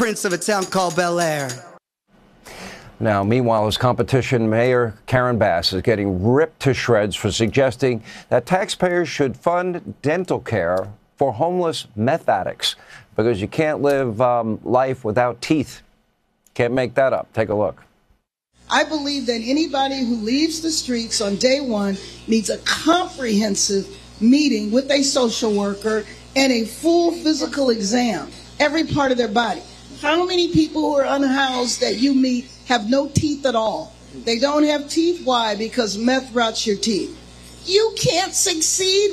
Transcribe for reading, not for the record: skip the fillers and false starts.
Prince of a town called Bel Air. Now, meanwhile, as competition, Mayor Karen Bass is getting ripped to shreds for suggesting that taxpayers should fund dental care for homeless meth addicts because you can't live life without teeth. Can't make that up. Take a look. I believe that anybody who leaves the streets on day one needs a comprehensive meeting with a social worker and a full physical exam, every part of their body. How many people who are unhoused that you meet have no teeth at all? They don't have teeth. Why? Because meth rots your teeth. You can't succeed